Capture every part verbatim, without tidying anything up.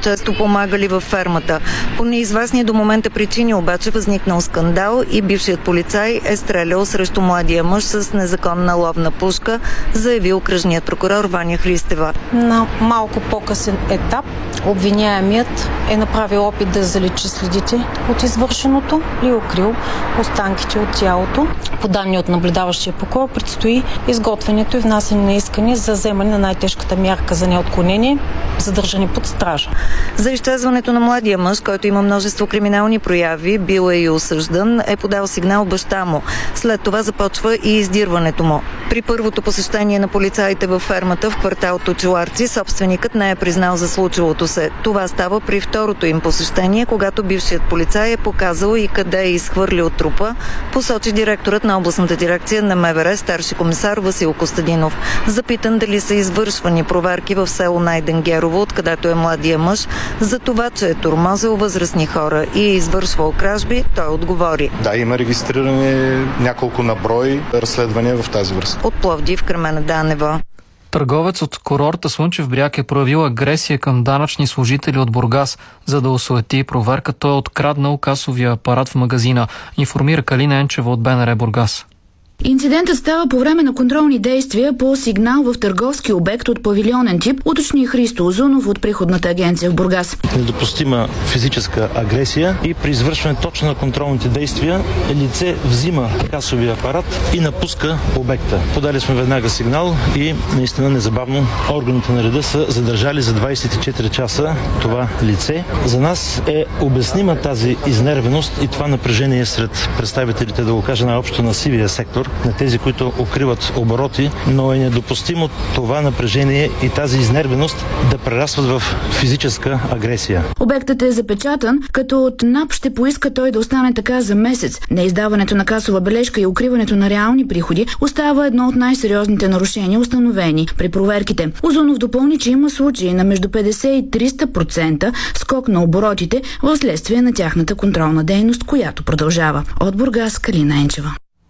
често помагали във фермата. По неизвестни до момента причини обаче възникнал скандал и бившият полицай е стрелял срещу младия мъж с незаконна ловна пушка, заяви окръжният прокурор Ваня Христева. На малко по-късен етап обвиняемият е направил опит да заличи следите от извършеното и укрил останките от тялото. По данни от наблюдаващия прокурор предстои изготвянето и внасяне на искане за вземане на най-тежката мярка за неотклонение, задържане под стража. За изчезването на младия мъж, който има множество криминални прояви, бил е и осъждан, е подал сигнал баща му. След това започва и издирването му. При първото посещение на полицаите във фермата в квартал Точиларци, собственикът не е признал за случилото се. Това става при второто им посещение, когато бившият полицай е показал и къде е изхвърлил трупа, посочи директорът на областната дирекция на МВР старши комисар Васил Костадинов. Запитан дали са извършвани проверки в село Найденгерово, откъдето е младия мъж, за това, че е тормозил възрастни хора и е извършвал кражби, той отговори. Да, има регистрирани няколко наброй разследвания в тази връзка. От Пловдив, Кремена Данева. Търговец от курорта Слънчев бряг е проявил агресия към данъчни служители от Бургас. За да осуети проверка, той е откраднал касовия апарат в магазина, информира Калина Енчева от БНР Бургас. Инцидентът става по време на контролни действия по сигнал в търговски обект от павилионен тип, уточни Христо Озунов от приходната агенция в Бургас. Недопустима физическа агресия и при извършване точно на контролните действия лице взима касовия апарат и напуска обекта. Подали сме веднага сигнал и наистина незабавно органите на реда са задържали за двадесет и четири часа това лице. За нас е обяснима тази изнервеност и това напрежение сред представителите, да го кажа най-общо, на сивия сектор, на тези, които укриват обороти, но е недопустимо това напрежение и тази изнервеност да прерастват в физическа агресия. Обектът е запечатан, като от НАП ще поиска той да остане така за месец. Неиздаването на касова бележка и укриването на реални приходи остава едно от най-сериозните нарушения, установени при проверките. Озунов допълни, че има случаи на между петдесет и триста процента скок на оборотите вследствие на тяхната контролна дейност, която продължава. От Бургас, Калина Енчева.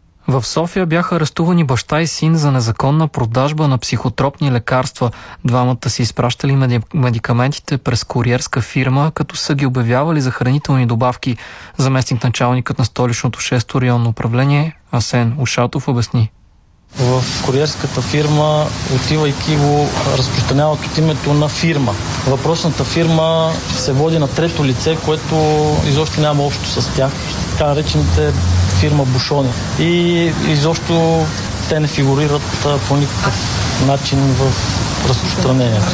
В София бяха арестувани баща и син за незаконна продажба на психотропни лекарства. Двамата си изпращали медикаментите през куриерска фирма, като са ги обявявали за хранителни добавки. Заместник началникът на столичното шесто районно управление Асен Ушатов обясни. В куриерската фирма, отивайки го, разпространяват от името на фирма. Въпросната фирма се води на трето лице, което изобщо няма общо с тях. Така наречените фирма Бушони. И изобщо те не фигурират по никакъв начин в разпространението.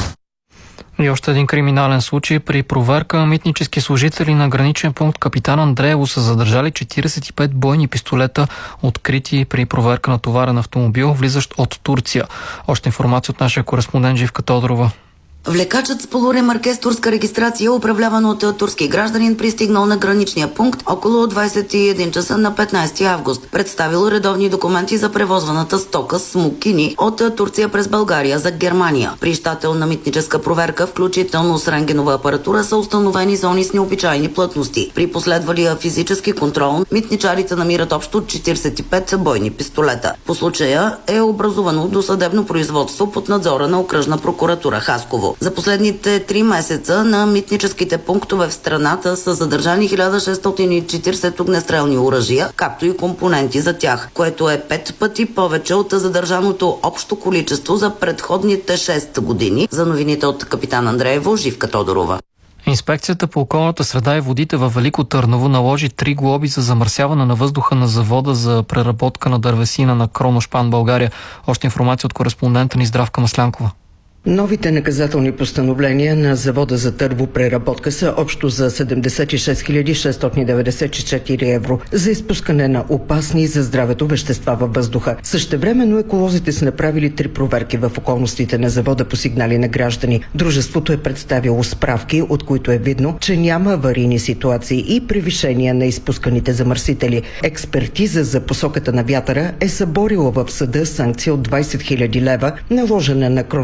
И още един криминален случай. При проверка митнически служители на граничен пункт Капитан Андреево са задържали четиридесет и пет бойни пистолета, открити при проверка на товарен автомобил, влизащ от Турция. Още информация от нашия кореспондент Живка Тодорова. Влекачът с полуремарке с турска регистрация, управляван от турски гражданин, пристигнал на граничния пункт около двадесет и един часа на петнадесети август. Представил редовни документи за превозваната стока смокини от Турция през България за Германия. При щателна митническа проверка, включително с рентгенова апаратура, са установени зони с необичайни плътности. При последвалия физически контрол, митничарите намират общо четиридесет и пет бойни пистолета. По случая е образувано досъдебно производство под надзора на окръжна прокуратура Хасково. За последните три месеца на митническите пунктове в страната са задържани хиляда шестстотин и четиридесет огнестрелни оръжия, както и компоненти за тях, което е пет пъти повече от задържаното общо количество за предходните шест години. За новините от Капитан Андреево, Живка Тодорова. Инспекцията по околната среда и водите във Велико Търново наложи три глоби за замърсяване на въздуха на завода за преработка на дървесина на Кроношпан, България. Още информация от кореспондента ни Здравка Маслянкова. Новите наказателни постановления на завода за тървопреработка са общо за седемдесет и шест хиляди шестстотин деветдесет и четири евро за изпускане на опасни за здравето вещества във въздуха. Същевременно еколозите са направили три проверки в околностите на завода по сигнали на граждани. Дружеството е представило справки, от които е видно, че няма аварийни ситуации и превишения на изпусканите замърсители. Експертиза за посоката на вятъра е съборила в съда санкция от двадесет хиляди лева, наложена на Кроношпан, България,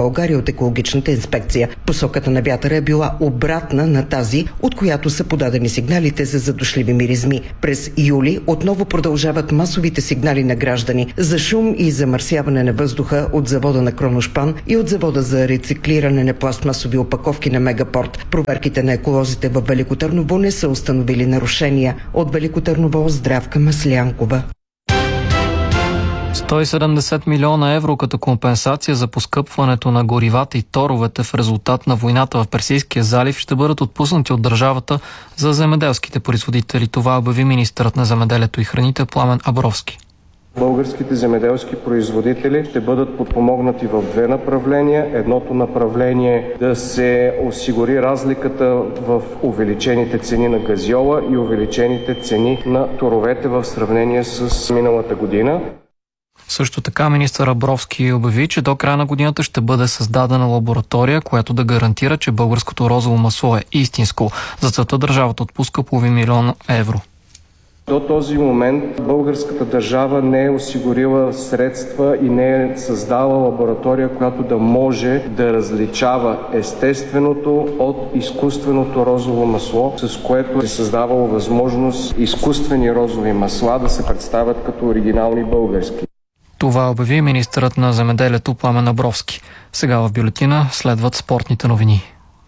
България от екологичната инспекция. Посоката на вятъра е била обратна на тази, от която са подадени сигналите за задушливи миризми. През юли отново продължават масовите сигнали на граждани за шум и замърсяване на въздуха от завода на Кроношпан и от завода за рециклиране на пластмасови опаковки на Мегапорт. Проверките на еколозите в Велико Търново не са установили нарушения. От Велико Търново Здравка Маслянкова. сто и седемдесет милиона евро като компенсация за поскъпването на горивата и торовете в резултат на войната в Персийския залив ще бъдат отпуснати от държавата за земеделските производители. Това обяви министърът на земеделието и храните Пламен Абровски. Българските земеделски производители ще бъдат подпомогнати в две направления. Едното направление е да се осигури разликата в увеличените цени на газьола и увеличените цени на торовете в сравнение с миналата година. Също така министър Абровски обяви, че до края на годината ще бъде създадена лаборатория, която да гарантира, че българското розово масло е истинско. За целта държавата отпуска половин милион евро. До този момент българската държава не е осигурила средства и не е създала лаборатория, която да може да различава естественото от изкуственото розово масло, с което е създавало възможност изкуствени розови масла да се представят като оригинални български. Това обяви министърът на земеделието Пламен Абровски. Сега в бюлетина следват спортните новини.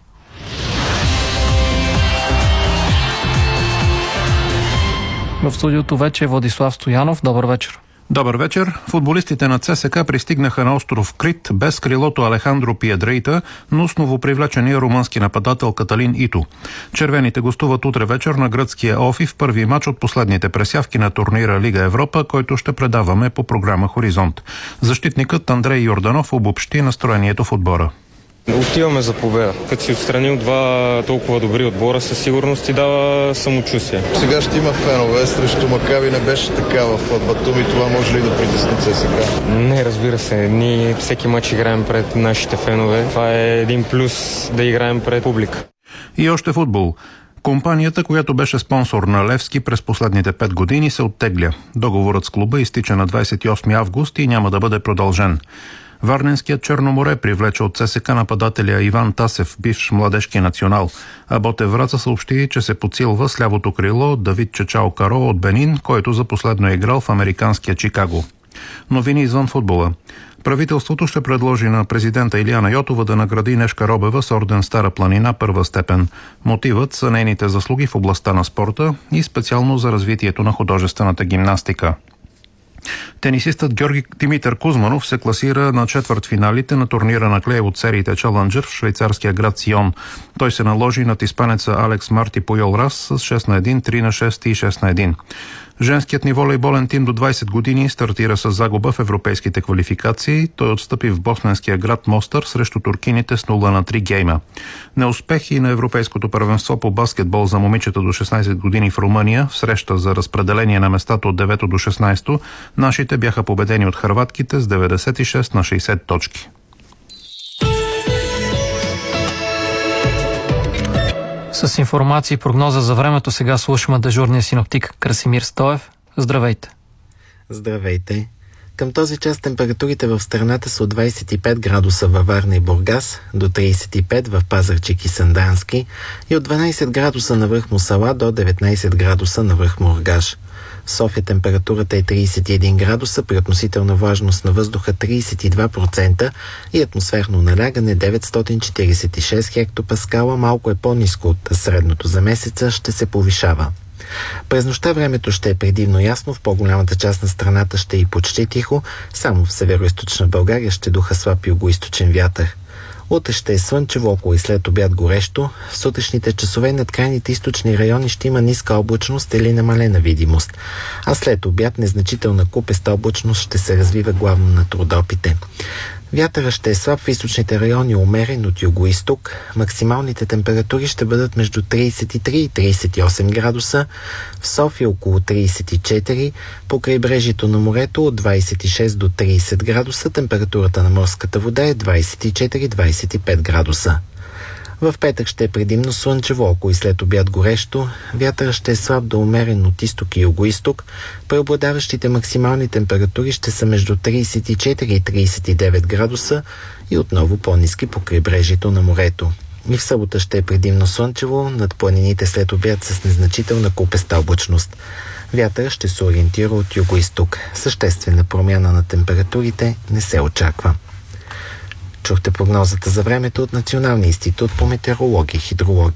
В студиото вече е Владислав Стоянов. Добър вечер. Добър вечер. Футболистите на ЦСКА пристигнаха на остров Крит без крилото Алехандро Пиедрейта, но с новопривлечения румънски нападател Каталин Ито. Червените гостуват утре вечер на гръцкия Офи в първи мач от последните пресявки на турнира Лига Европа, който ще предаваме по програма Хоризонт. Защитникът Андрей Йорданов обобщи настроението в отбора. Отиваме за победа. Като си отстранил два толкова добри отбора, със сигурност ти дава самочувствие. Сега ще има фенове, срещу Макаби не беше така в Батум и това може ли да притесни ЦСКА? Не, разбира се. Ние всеки мач играем пред нашите фенове. Това е един плюс да играем пред публика. И още футбол. Компанията, която беше спонсор на Левски през последните пет години, се оттегля. Договорът с клуба изтича на двадесет и осми август и няма да бъде продължен. Варненският Черноморе привлече от ЦСКА нападателя Иван Тасев, бивш младежки национал. А Ботев Враца съобщи, че се подсилва с лявото крило Давид Чачао Каро от Бенин, който за последно е играл в американския Чикаго. Новини извън футбола. Правителството ще предложи на президента Илияна Йотова да награди Нешка Робева с орден Стара планина първа степен. Мотивът са нейните заслуги в областта на спорта и специално за развитието на художествената гимнастика. Тенисистът Георги Димитър Кузманов се класира на четвъртфиналите на турнира на клей от сериите Челенджър в швейцарския град Сион. Той се наложи над испанеца Алекс Марти Пуйол Рас с шест на едно, три на шест и шест на едно. Женският ни волейболен тим до двадесет години стартира с загуба в европейските квалификации. Той отстъпи в босненския град Мостър срещу туркините с нула на три гейма. Неуспехи на европейското първенство по баскетбол за момичета до шестнадесет години в Румъния в среща за разпределение на местата от девето до шестнадесето, нашите бяха победени от хърватките с деветдесет и шест на шейсет точки. С информация и прогноза за времето сега слушаме дежурния синоптик Красимир Стоев. Здравейте! Здравейте! Към този час температурите в страната са от двадесет и пет градуса във Варна и Бургас, до тридесет и пет в Пазарджик и Сандански и от дванадесет градуса на връх Мусала до деветнадесет градуса на връх Мургаш. В София температурата е тридесет и един градуса при относителна влажност на въздуха тридесет и два процента и атмосферно налягане деветстотин четиридесет и шест хектопаскала, малко е по-ниско от средното за месеца, ще се повишава. През нощта времето ще е предимно ясно, в по-голямата част на страната ще е и почти тихо, само в северо-источна България ще духа слаб югоизточен вятър. Утре ще е слънчево, около и след обяд горещо. В сутрешните часове над крайните източни райони ще има ниска облачност или намалена видимост, а след обяд незначителна купеста облачност ще се развива главно над Родопите. Вятъра ще е слаб в източните райони, умерен от юго-исток. Максималните температури ще бъдат между тридесет и три и тридесет и осем градуса, в София около тридесет и четири, по крайбрежието на морето от двадесет и шест до тридесет градуса, температурата на морската вода е двадесет и четири до двадесет и пет градуса. В петък ще е предимно слънчево, ако и след обяд горещо. Вятър ще е слаб до умерен от изток и югоизток. Преобладаващите максимални температури ще са между трийсет и четири и трийсет и девет градуса и отново по-ниски по крайбрежието на морето. И в събота ще е предимно слънчево, над планините след обяд с незначителна купеста облачност. Вятър ще се ориентира от югоизток. Съществена промяна на температурите не се очаква. Чухте прогнозата за времето от Националния институт по метеорология и хидрология.